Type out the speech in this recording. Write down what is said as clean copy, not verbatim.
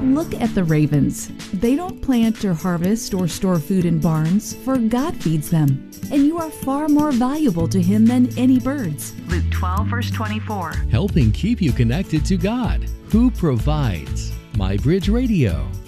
Look at the ravens. They don't plant or harvest or store food in barns, for God feeds them. And you are far more valuable to Him than any birds. Luke 12, verse 24. Helping keep you connected to God, who provides. MyBridge Radio.